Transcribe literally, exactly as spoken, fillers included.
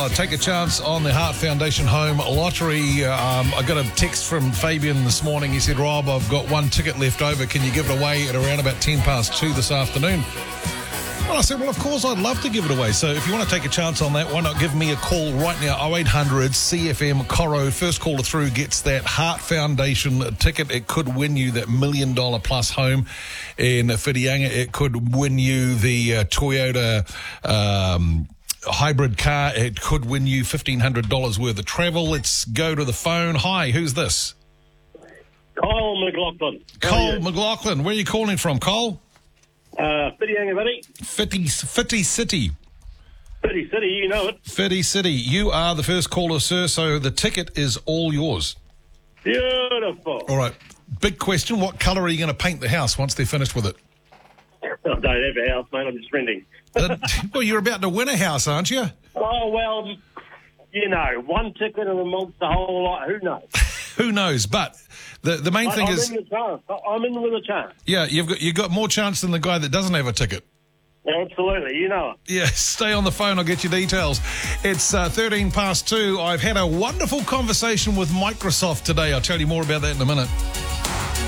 now. Take a chance on the Heart Foundation Home Lottery. Um, I got a text from Fabian this morning. He said, Rob, I've got one ticket left over. Can you give it away at around about ten past two this afternoon? Well, I said, well, of course, I'd love to give it away. So if you want to take a chance on that, why not give me a call right now, oh eight hundred C F M Coro. First caller through gets that Heart Foundation ticket. It could win you that million dollar plus home in Whitianga. It could win you the uh, Toyota um, hybrid car. It could win you fifteen hundred dollars worth of travel. Let's go to the phone. Hi, who's this? Kyle McLaughlin. Cole McLaughlin. Where are you calling from, Cole? Uh, Whitianga, buddy. Fitty, Fitty City. Fitty City, you know it. Fitty City. You are the first caller, sir, so the ticket is all yours. Beautiful. All right. Big question. What colour are you going to paint the house once they're finished with it? I don't have a house, mate. I'm just renting. uh, well, you're about to win a house, aren't you? Oh, well, you know, one ticket and amongst the whole lot. Who knows? Who knows? But the the main I, thing I'm is... in with a chance. I'm in with a chance. Yeah, you've got, you've got more chance than the guy that doesn't have a ticket. Absolutely, you know it. Yeah, stay on the phone. I'll get you details. It's uh, thirteen past two. I've had a wonderful conversation with Microsoft today. I'll tell you more about that in a minute.